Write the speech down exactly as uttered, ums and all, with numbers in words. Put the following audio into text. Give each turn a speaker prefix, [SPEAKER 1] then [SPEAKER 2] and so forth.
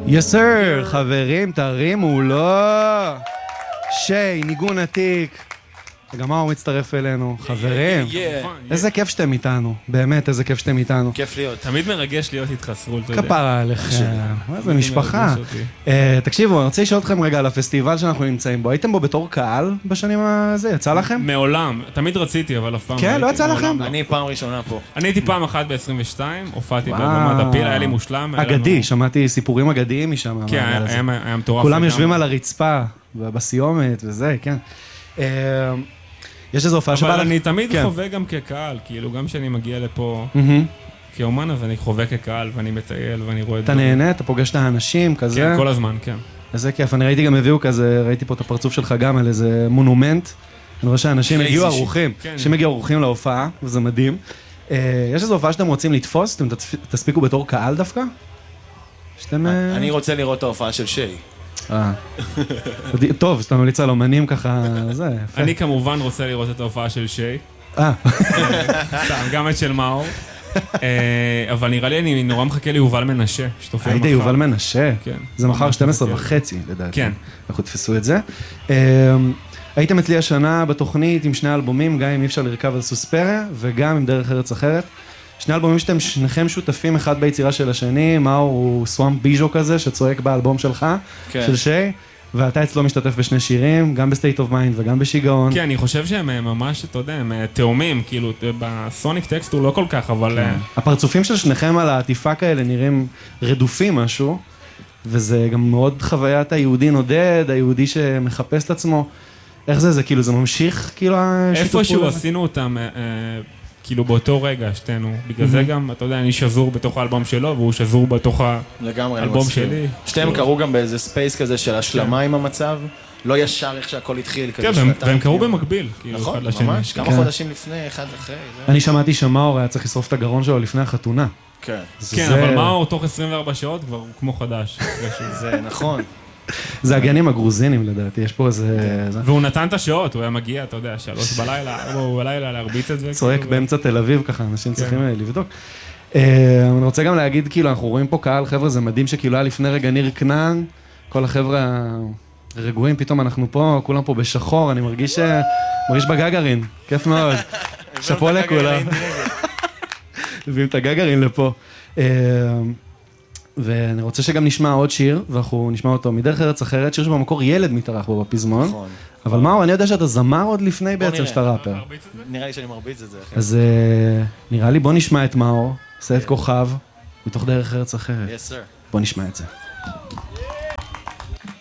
[SPEAKER 1] יס סר, חברים, תרימו, לא. שי, ניגון עתיק. גם מאור מצטרף אלינו, חברים. איזה כיף שאתם איתנו, באמת, איזה כיף שאתם איתנו.
[SPEAKER 2] כיף להיות.
[SPEAKER 3] תמיד מרגש להיות איתך, סרול, אתה יודע.
[SPEAKER 1] כפרה עליכם, איזה משפחה. תקשיבו, אני רוצה לשאול אתכם רגע על הפסטיבל שאנחנו נמצאים בו. הייתם בו בתור קהל בשנים הזה? יצא לכם?
[SPEAKER 3] מעולם. תמיד רציתי, אבל אף פעם...
[SPEAKER 1] כן, לא יצא לכם?
[SPEAKER 2] אני פעם ראשונה פה.
[SPEAKER 3] אני הייתי פעם אחת ב-עשרים ושתיים, הופעתי בבמת הפיל, היה לי מושלם.
[SPEAKER 1] אגדי, שמעתי סיפורים אגדיים משם.
[SPEAKER 3] כן, היה מטורף.
[SPEAKER 1] כולם יושבים על הרצפה, בסיומת וזה, כן. יש איזו הופעה שבא...
[SPEAKER 3] אבל אני תמיד חווה גם כקהל, כאילו גם כשאני מגיע לפה כאומן, אז אני חווה כקהל ואני מטייל ואני רואה...
[SPEAKER 1] אתה נהנה, אתה פוגש את האנשים כזה?
[SPEAKER 3] כן, כל הזמן, כן.
[SPEAKER 1] איזה כיף, אני ראיתי גם הביאו כזה, ראיתי פה את הפרצוף שלך גם על איזה מונומנט, אני רואה שאנשים הגיעו ערוכים, אנשים הגיעו ערוכים להופעה, וזה מדהים. יש איזו הופעה שאתם רוצים לתפוס, אתם תספיקו בתור קהל דווקא?
[SPEAKER 2] אני רוצה לראות את ההופעה של שי.
[SPEAKER 1] טוב, שאתה ממליץ על אומנים ככה, זה יפה.
[SPEAKER 3] אני כמובן רוצה לראות את ההופעה של שי.
[SPEAKER 1] אה.
[SPEAKER 3] גם את של מאור. אבל נראה לי, אני נורא מחכה ליובל מנשה.
[SPEAKER 1] הייתי יובל מנשה? זה מחר שתים עשרה וחצי, לדעתי.
[SPEAKER 3] כן.
[SPEAKER 1] אנחנו תפסו את זה. הייתם אצלי השנה בתוכנית עם שני אלבומים, גם אם אי אפשר לרכב על סוספריה, וגם עם דרך ארץ אחרת. שני אלבומים שאתם שניכם שותפים אחד ביצירה של השני, מאור הוא סוואמפ ביז'ו כזה, שצועק באלבום שלך, של שי, ואתה אצלו משתתף בשני שירים, גם בסטייט אוף מיינד וגם בשיגעון.
[SPEAKER 3] כן, אני חושב שהם ממש, אתה יודע, הם תאומים, כאילו, בסוניק טקסט הוא לא כל כך, אבל...
[SPEAKER 1] הפרצופים של שניכם על העטיפה כאלה נראים רדופים משהו, וזה גם מאוד חוויית היהודי נודד, היהודי שמחפש את עצמו. איך זה? זה כאילו, זה ממשיך, כאילו,
[SPEAKER 3] איפשהו עשינו אותם... כאילו באותו רגע, שתינו. בגלל זה גם, אתה יודע, אני שזור בתוך האלבום שלו, והוא שזור בתוך האלבום שלי.
[SPEAKER 2] שתיהם קראו גם באיזה ספייס כזה של השלמה עם המצב, לא ישר איך שהכל התחיל.
[SPEAKER 3] כן, והם קראו במקביל.
[SPEAKER 2] נכון, ממש, כמה חודשים לפני, אחד אחרי.
[SPEAKER 1] אני שמעתי שמאור היה צריך לשרוף את הגרון שלו לפני החתונה.
[SPEAKER 2] כן.
[SPEAKER 3] כן, אבל מאור תוך עשרים וארבע שעות כבר הוא כמו חדש.
[SPEAKER 2] זה נכון.
[SPEAKER 1] זה הגנים הגרוזינים לדעתי, יש פה איזה...
[SPEAKER 3] והוא נתן את השעות, הוא היה מגיע, אתה יודע, שלוש בלילה, ארבע בלילה להרביץ את זה.
[SPEAKER 1] צועק באמצע תל אביב ככה, אנשים צריכים לבדוק. אני רוצה גם להגיד, כאילו, אנחנו רואים פה קהל, חבר'ה, זה מדהים שכאילו היה לפני רגע ניר כנען, כל החבר'ה הרגועים, פתאום אנחנו פה, כולם פה בשחור, אני מרגיש מרגיש בגגרין, כיף מאוד. שפו לכולם. מביאים את הגגרין לפה. ואני רוצה שגם נשמע עוד שיר, ואנחנו נשמע אותו מדרך ארץ אחרת, שיר שבמקור ילד מתארח בו בפזמון. נכון. אבל מאור, אני יודע שאתה זמר עוד לפני בעצם שאתה ראפר.
[SPEAKER 2] נראה לי שאני מרביץ את זה.
[SPEAKER 1] אז נראה לי בוא נשמע את מאור, עושה את כוכב, מתוך דרך ארץ אחרת.
[SPEAKER 2] Yes, sir.
[SPEAKER 1] בוא נשמע את זה.